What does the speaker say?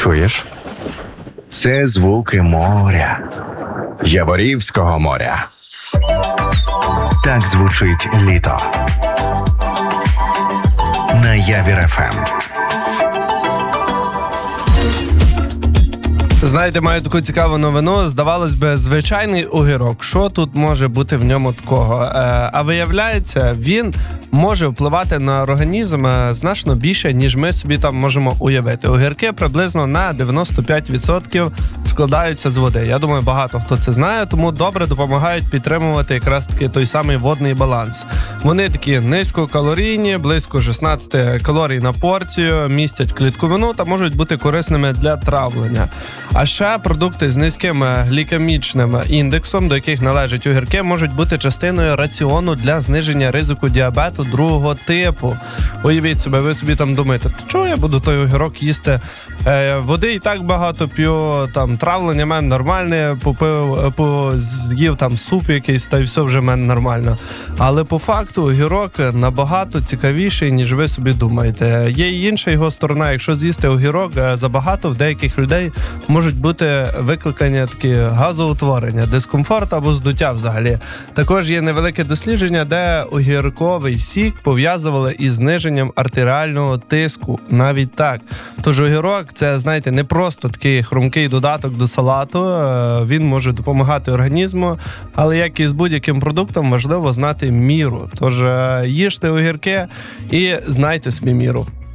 Чуєш? Це звуки моря. Яворівського моря. Так звучить літо. На Явір ФМ. Знаєте, маю таку цікаву новину. Здавалось би, звичайний огірок. Що тут може бути в ньому такого? А виявляється, він може впливати на організм значно більше, ніж ми собі там можемо уявити. Огірки приблизно на 95% складаються з води. Я думаю, багато хто це знає, тому добре допомагають підтримувати якраз таки той самий водний баланс. Вони такі низькокалорійні, близько 16 калорій на порцію, містять клітковину та можуть бути корисними для травлення. А ще продукти з низьким глікемічним індексом, до яких належать огірки, можуть бути частиною раціону для зниження ризику діабету другого типу. Уявіть себе, ви собі там думаєте, чого я буду той огірок їсти? Води і так багато п'ю, там травлення в мене нормальне, з'їв там суп якийсь, та й все вже в мене нормально. Але по факту огірок набагато цікавіший, ніж ви собі думаєте. Є і інша його сторона, якщо з'їсти огірок забагато, в деяких людей можуть бути викликання такі газоутворення, дискомфорт або здуття взагалі. Також є невелике дослідження, де огірковий сік пов'язували із зниженням артеріального тиску. Навіть так. Тож огірок – це, знаєте, не просто такий хрумкий додаток до салату. Він може допомагати організму, але як і з будь-яким продуктом, важливо знати міру. Тож їжте огірки і знайте собі міру.